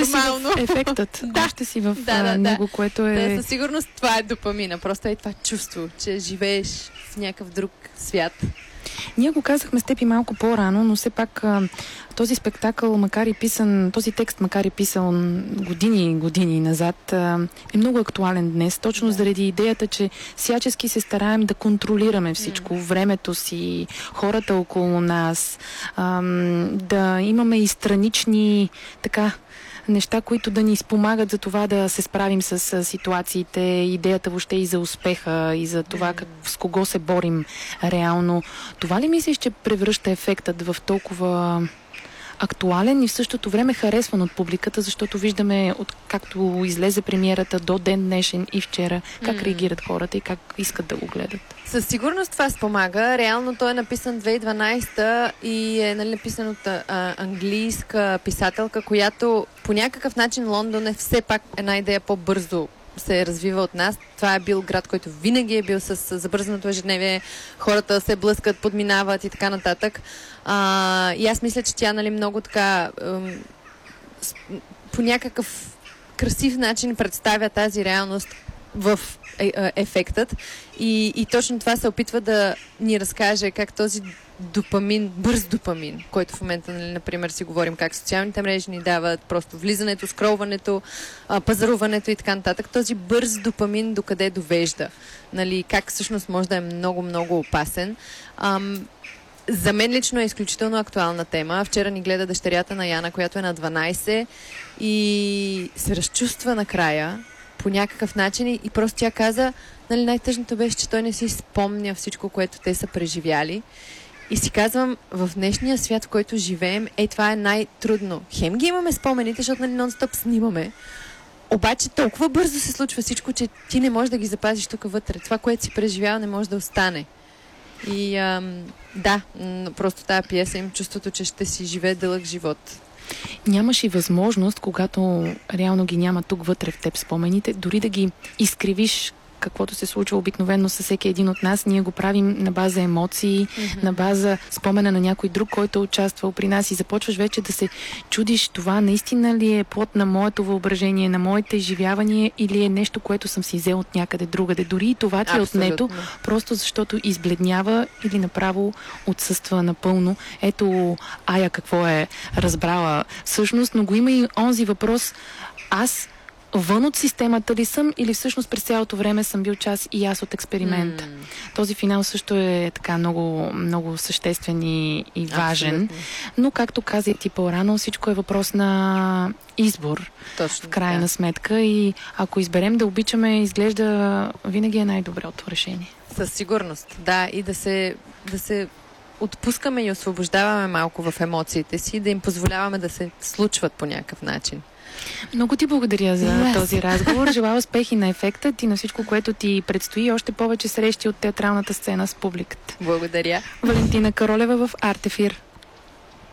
нормално. Още си в ефектът. Да. Още си в Да. него, което е... Да, със сигурност това е допамина. Просто е това чувство, че живееш в някакъв друг свят. Ние го казахме с теб и малко по-рано, но все пак този спектакъл, макар и писан, този текст, макар и писан години назад, е много актуален днес, точно заради идеята, че всячески се стараем да контролираме всичко, времето си, хората около нас, да имаме и странични неща, които да ни спомагат за това да се справим с ситуациите, идеята въобще и за успеха, и за това с кого се борим реално. Това ли мислиш, че превръща ефектът в толкова актуален и в същото време харесван от публиката, защото виждаме както излезе премиерата до ден днешен и вчера, как реагират хората и как искат да го гледат? Със сигурност това спомага. Реално той е написан 2012 и е написан от английска писателка, която по някакъв начин Лондон е все пак една идея по-бързо се е развива от нас. Това е бил град, който винаги е бил с забързаното ежедневие. Хората се блъскат, подминават и така нататък. И аз мисля, че тя много така по някакъв красив начин представя тази реалност в ефектът. И точно това се опитва да ни разкаже как този допамин, бърз допамин, който в момента, например, си говорим как социалните мрежи ни дават, просто влизането, скролването, пазаруването и така нататък. Този бърз допамин докъде довежда. Как всъщност може да е много опасен. За мен лично е изключително актуална тема. Вчера ни гледа дъщерята на Яна, която е на 12 и се разчувства накрая по някакъв начин и просто тя каза, най-тъжното беше, че той не си спомня всичко, което те са преживяли. И си казвам, в днешния свят, в който живеем, това е най-трудно. Хем ги имаме спомените, защото нон-стоп снимаме. Обаче толкова бързо се случва всичко, че ти не можеш да ги запазиш тук вътре. Това, което си преживял, не може да остане. И просто тази пиеса им чувството, че ще си живее дълъг живот. Нямаш и възможност, когато реално ги няма тук вътре в теб спомените, дори да ги изкривиш, каквото се случва обикновено с всеки един от нас. Ние го правим на база емоции, на база спомена на някой друг, който е участвал при нас и започваш вече да се чудиш това наистина ли е плод на моето въображение, на моите изживявания или е нещо, което съм си взел от някъде другаде. Дори и това ти е отнето, просто защото избледнява или направо отсъства напълно. Ето Ая какво е разбрала всъщност, но го има и онзи въпрос: аз вън от системата ли съм или всъщност през цялото време съм бил част и аз от експеримента? Този финал също е така много съществен и важен. Абсолютно. Но както каза и ти по-рано, всичко е въпрос на избор. Точно, в крайна сметка и ако изберем да обичаме, изглежда винаги е най-доброто решение. Със сигурност, да. И да се отпускаме и освобождаваме малко в емоциите си, да им позволяваме да се случват по някакъв начин. Много ти благодаря за този разговор. Желая успехи на ефектът и на всичко, което ти предстои. Още повече срещи от театралната сцена с публиката. Благодаря. Валентина Каролева в Артефир.